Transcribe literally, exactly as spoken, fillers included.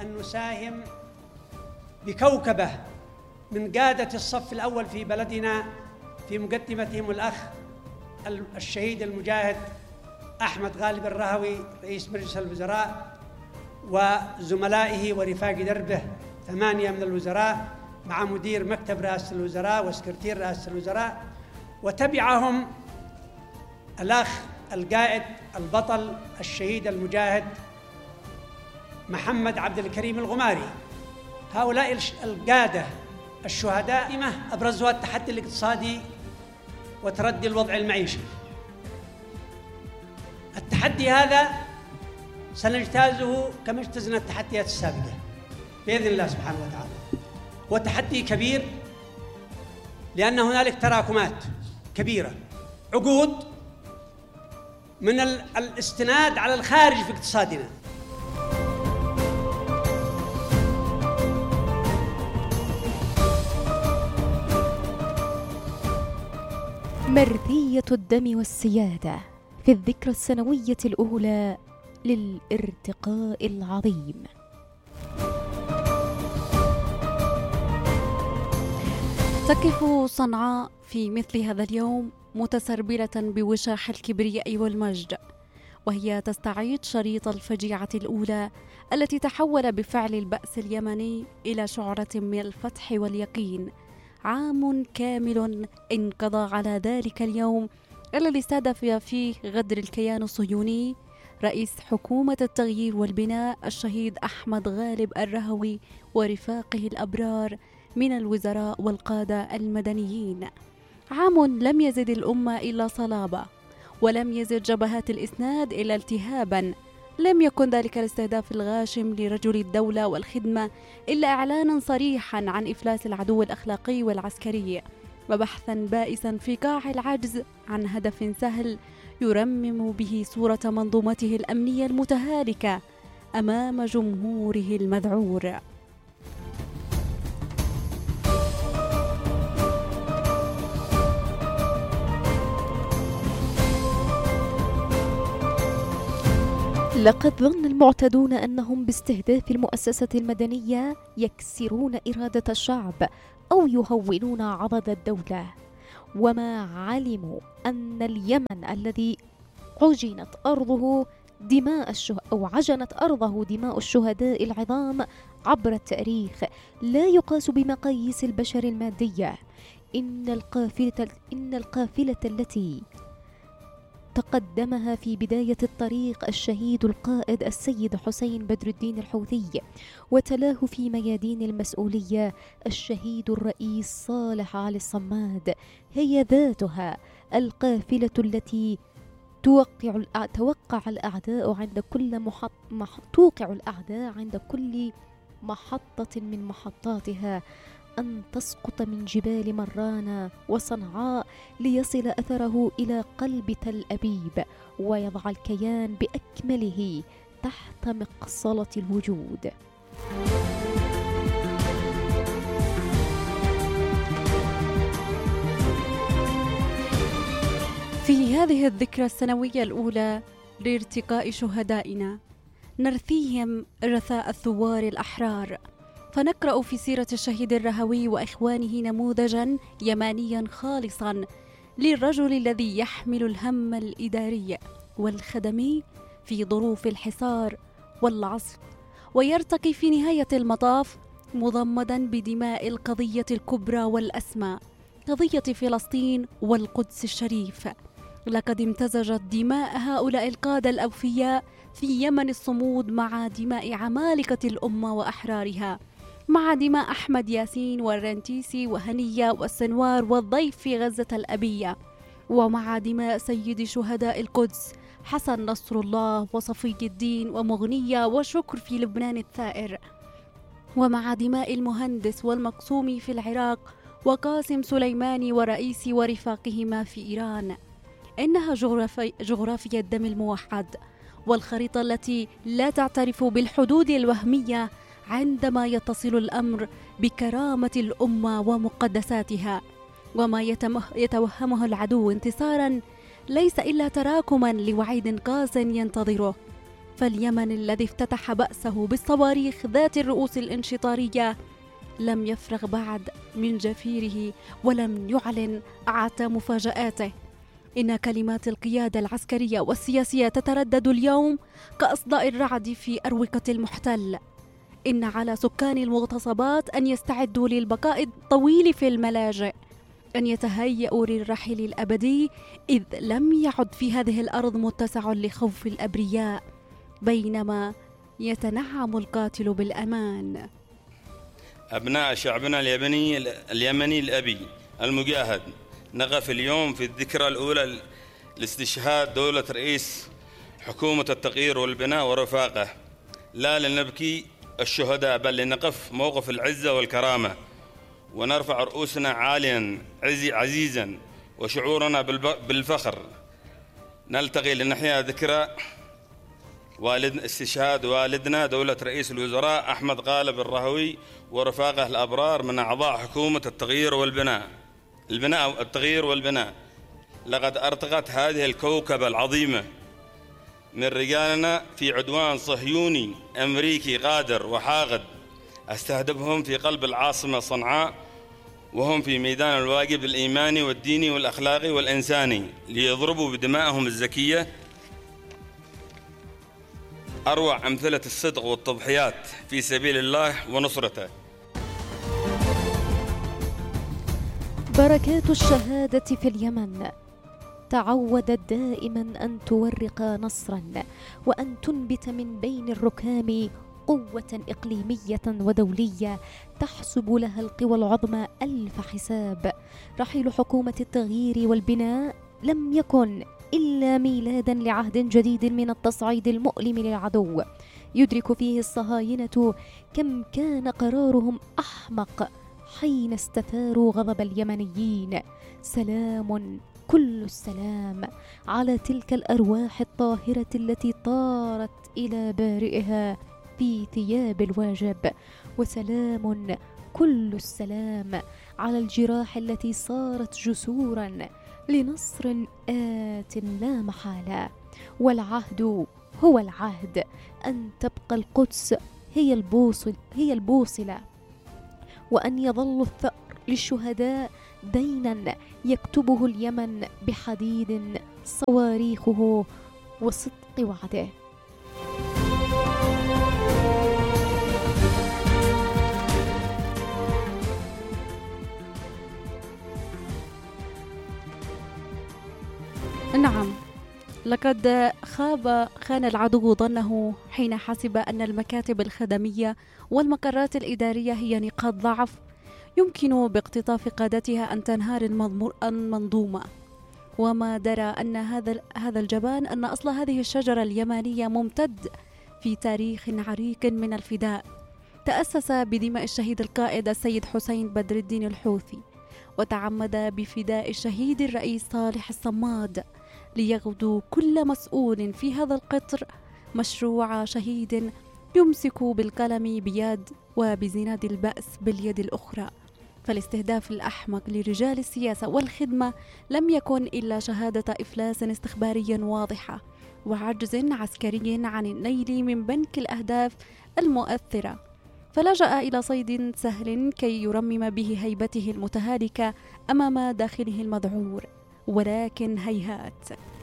أن نساهم بكوكبة من قادة الصف الأول في بلدنا، في مقدمتهم الأخ الشهيد المجاهد أحمد غالب الرهوي رئيس مجلس الوزراء، وزملائه ورفاق دربه ثمانية من الوزراء، مع مدير مكتب رئاسة الوزراء وسكرتير رئاسة الوزراء، وتبعهم الأخ القائد البطل الشهيد المجاهد محمد عبد الكريم الغماري. هؤلاء القادة الشهداء أبرزها التحدي الاقتصادي وتردي الوضع المعيشي. التحدي هذا سنجتازه كما اجتزنا التحديات السابقة بإذن الله سبحانه وتعالى. هو تحدي كبير لأن هنالك تراكمات كبيرة، عقود من الاستناد على الخارج في اقتصادنا. مرثية الدم والسيادة في الذكرى السنوية الأولى للارتقاء العظيم. تقف صنعاء في مثل هذا اليوم متسربلة بوشاح الكبرياء والمجد، وهي تستعيد شريط الفجيعة الأولى التي تحول بفعل البأس اليمني إلى شعرة من الفتح واليقين. عام كامل انقضى على ذلك اليوم الذي استهدف فيه غدر الكيان الصهيوني رئيس حكومة التغيير والبناء الشهيد أحمد غالب الرهوي ورفاقه الأبرار من الوزراء والقادة المدنيين. عام لم يزد الأمة إلا صلابة، ولم يزد جبهات الإسناد إلا التهابا. لم يكن ذلك الاستهداف الغاشم لرجل الدولة والخدمة إلا إعلانا صريحا عن إفلاس العدو الأخلاقي والعسكري، وبحثا بائسا في قاع العجز عن هدف سهل يرمم به صورة منظومته الأمنية المتهالكة أمام جمهوره المذعور. لقد ظن المعتدون أنهم باستهداف المؤسسة المدنية يكسرون إرادة الشعب أو يهونون عضد الدولة، وما علموا أن اليمن الذي عجنت أرضه دماء الشه... أو عجنت أرضه دماء الشهداء العظام عبر التاريخ لا يقاس بمقاييس البشر المادية. إن القافلة إن القافلة التي تقدمها في بداية الطريق الشهيد القائد السيد حسين بدر الدين الحوثي، وتلاه في ميادين المسؤولية الشهيد الرئيس صالح علي الصماد، هي ذاتها القافلة التي توقع توقع الأعداء عند كل محط مح... توقع الأعداء عند كل محطة من محطاتها أن تسقط من جبال مرانة وصنعاء ليصل أثره إلى قلب تل أبيب، ويضع الكيان بأكمله تحت مقصلة الوجود. في هذه الذكرى السنوية الأولى لارتقاء شهدائنا نرثيهم رثاء الثوار الأحرار، فنقرأ في سيرة الشهيد الرهوي وإخوانه نموذجا يمانيا خالصا للرجل الذي يحمل الهم الإداري والخدمي في ظروف الحصار والعصف، ويرتقي في نهاية المطاف مضمدا بدماء القضية الكبرى والأسمى، قضية فلسطين والقدس الشريف. لقد امتزجت دماء هؤلاء القادة الأوفياء في يمن الصمود مع دماء عمالقة الأمة وأحرارها، مع دماء أحمد ياسين والرنتيسي وهنية والسنوار والضيف في غزة الأبية، ومع دماء سيد شهداء القدس حسن نصر الله وصفي الدين ومغنية وشكر في لبنان الثائر، ومع دماء المهندس والمقسومي في العراق وقاسم سليماني ورئيسي ورفاقهما في إيران. إنها جغرافي جغرافيا الدم الموحد، والخريطة التي لا تعترف بالحدود الوهمية عندما يتصل الأمر بكرامة الأمة ومقدساتها. وما يتوهمه العدو انتصارا ليس إلا تراكما لوعيد قاس ينتظره. فاليمن الذي افتتح بأسه بالصواريخ ذات الرؤوس الانشطارية لم يفرغ بعد من جفيره ولم يعلن أعتى مفاجآته. إن كلمات القيادة العسكرية والسياسية تتردد اليوم كأصداء الرعد في أروقة المحتل. إن على سكان المغتصبات أن يستعدوا للبقاء الطويل في الملاجئ، أن يتهيأوا للرحيل الأبدي، إذ لم يعد في هذه الأرض متسع لخوف الأبرياء، بينما يتنعم القاتل بالأمان. أبناء شعبنا اليمني اليمني الأبي المجاهد، نقف اليوم في الذكرى الأولى لاستشهاد دولة رئيس حكومة التغيير والبناء ورفاقه، لا لنبكي الشهداء بل لنقف موقف العزة والكرامة ونرفع رؤوسنا عاليا عزيزا وشعورنا بالفخر. نلتقي لنحيا ذكرى والد استشهاد والدنا دولة رئيس الوزراء أحمد غالب الرهوي ورفاقه الأبرار من أعضاء حكومة التغيير والبناء البناء التغيير والبناء. لقد أرتقت هذه الكوكبة العظيمة من رجالنا في عدوان صهيوني أمريكي غادر وحاقد استهدفهم في قلب العاصمة صنعاء، وهم في ميدان الواجب الإيماني والديني والأخلاقي والإنساني ليضربوا بدمائهم الزكية أروع أمثلة الصدق والتضحيات في سبيل الله ونصرته. بركات الشهادة في اليمن تعودت دائما أن تورق نصرا وأن تنبت من بين الركام قوة إقليمية ودولية تحسب لها القوى العظمى ألف حساب. رحيل حكومة التغيير والبناء لم يكن إلا ميلادا لعهد جديد من التصعيد المؤلم للعدو، يدرك فيه الصهاينة كم كان قرارهم أحمق حين استثاروا غضب اليمنيين. سلام كل السلام على تلك الأرواح الطاهرة التي طارت إلى بارئها في ثياب الواجب، وسلام كل السلام على الجراح التي صارت جسورا لنصر آت لا محالة. والعهد هو العهد أن تبقى القدس هي البوصل هي البوصلة، وأن يظل الثأر للشهداء دينا يكتبه اليمن بحديد صواريخه وصدق وعده. نعم، لقد خاب خان العدو ظنه حين حسب أن المكاتب الخدمية والمقرات الإدارية هي نقاط ضعف يمكن باقتطاف قادتها أن تنهار المنظومة، وما درى أن هذا هذا الجبان أن أصل هذه الشجرة اليمانية ممتد في تاريخ عريق من الفداء، تأسس بدماء الشهيد القائد السيد حسين بدر الدين الحوثي، وتعمد بفداء الشهيد الرئيس صالح الصماد، ليغدو كل مسؤول في هذا القطر مشروع شهيد يمسك بالقلم بيد وبزناد البأس باليد الأخرى. فالاستهداف الأحمق لرجال السياسة والخدمة لم يكن إلا شهادة إفلاس استخباري واضحة وعجز عسكري عن النيل من بنك الأهداف المؤثرة، فلجأ إلى صيد سهل كي يرمم به هيبته المتهالكة أمام داخله المذعور. ولكن هيهات،